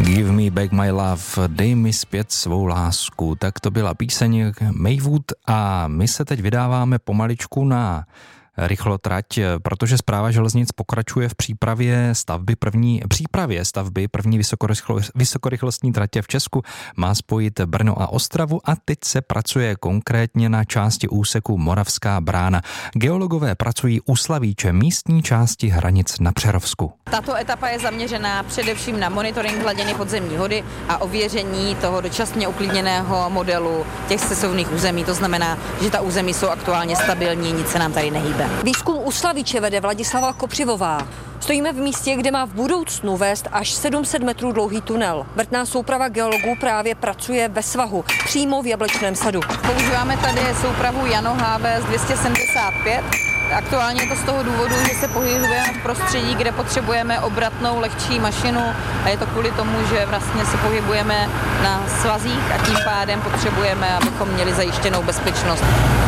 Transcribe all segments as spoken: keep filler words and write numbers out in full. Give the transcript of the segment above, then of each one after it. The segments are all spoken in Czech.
Give me back my love, dej mi zpět svou lásku. Tak to byla píseň Maywood a my se teď vydáváme pomaličku na rychlotrať, protože Správa železnic pokračuje v přípravě stavby první, přípravě stavby první vysokorychlo, vysokorychlostní tratě v Česku. Má spojit Brno a Ostravu a teď se pracuje konkrétně na části úseku Moravská Brána. Geologové pracují u Slavíče, místní části hranic na Přerovsku. Tato etapa je zaměřená především na monitoring hladiny podzemní vody a ověření toho dočasně uklidněného modelu těch stesovných území. To znamená, že ta území jsou aktuálně stabilní, nic se nám tady nehýbe. Výzkum u Slavíče vede Vladislava Kopřivová. Stojíme v místě, kde má v budoucnu vést až sedm set metrů dlouhý tunel. Vrtná souprava geologů právě pracuje ve svahu, přímo v Jablečném sadu. Používáme tady soupravu Jano H V S dvě stě sedmdesát pět. Aktuálně je to z toho důvodu, že se pohybujeme v prostředí, kde potřebujeme obratnou lehčí mašinu a je to kvůli tomu, že vlastně se pohybujeme na svazích a tím pádem potřebujeme, abychom měli zajištěnou bezpečnost.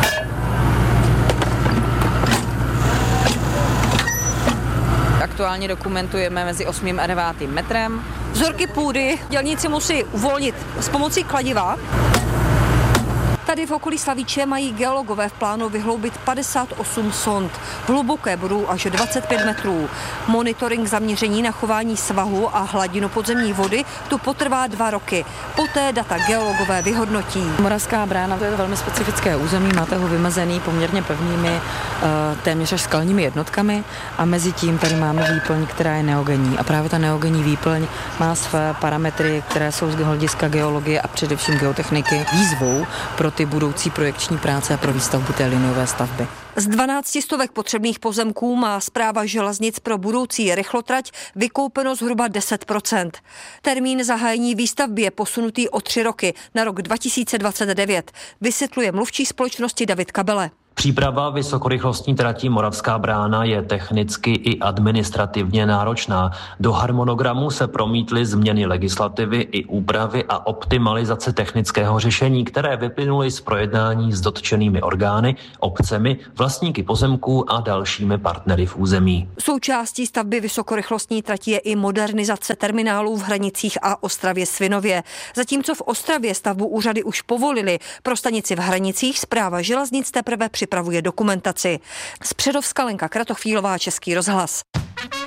Aktuálně dokumentujeme mezi osmým a devátým metrem. Vzorky půdy dělníci musí uvolnit s pomocí kladiva. Tady v okolí Slavíče mají geologové v plánu vyhloubit padesát osm sond. Hluboké budou až dvacet pět metrů. Monitoring zaměření na chování svahu a hladinu podzemní vody tu potrvá dva roky. Poté data geologové vyhodnotí. Moravská Brána, to je velmi specifické území, máte ho vymezený poměrně pevnými, téměř až skalními jednotkami a mezi tím tady máme výplň, která je neogenní. A právě ta neogenní výplň má své parametry, které jsou z hlediska geologie a především geotechniky výzvou pro ty budoucí projekční práce a pro výstavbu té liniové stavby. Z dvanácti stovek potřebných pozemků má Správa železnic pro budoucí rychlotrať vykoupeno zhruba deset procent. Termín zahájení výstavby je posunutý o tři roky na rok dva tisíce dvacet devět, vysvětluje mluvčí společnosti David Kabele. Příprava vysokorychlostní trati Moravská Brána je technicky i administrativně náročná. Do harmonogramu se promítly změny legislativy i úpravy a optimalizace technického řešení, které vyplynuly z projednání s dotčenými orgány, obcemi, vlastníky pozemků a dalšími partnery v území. Součástí stavby vysokorychlostní trati je i modernizace terminálů v Hranicích a Ostravě Svinově. Zatímco v Ostravě stavbu úřady už povolili, pro stanici v Hranicích Správa železnic teprve připravuje dokumentaci. Z Přerovska Lenka Kratochvílová, Český rozhlas.